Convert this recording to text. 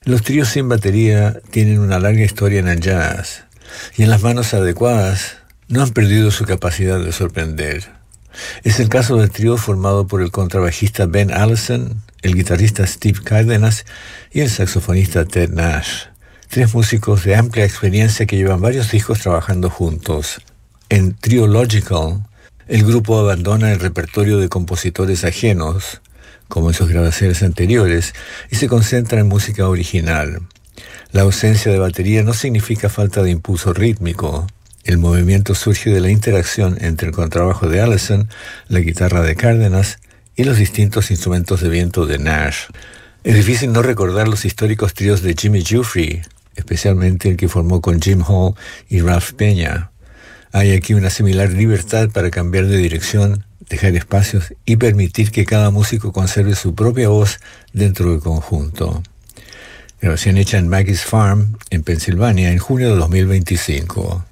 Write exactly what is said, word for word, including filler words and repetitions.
Los tríos sin batería tienen una larga historia en el jazz, y en las manos adecuadas no han perdido su capacidad de sorprender. Es el caso del trío formado por el contrabajista Ben Allison, el guitarrista Steve Cárdenas y el saxofonista Ted Nash. Tres músicos de amplia experiencia que llevan varios discos trabajando juntos. En Triological, el grupo abandona el repertorio de compositores ajenos, como en sus grabaciones anteriores, y se concentra en música original. La ausencia de batería no significa falta de impulso rítmico. El movimiento surge de la interacción entre el contrabajo de Allison, la guitarra de Cárdenas y los distintos instrumentos de viento de Nash. Es difícil no recordar los históricos tríos de Jimmy Giuffre, especialmente el que formó con Jim Hall y Ralph Peña. Hay aquí una similar libertad para cambiar de dirección, dejar espacios y permitir que cada músico conserve su propia voz dentro del conjunto. Grabación hecha en Maggie's Farm, en Pensilvania, en junio de dos mil veinticinco.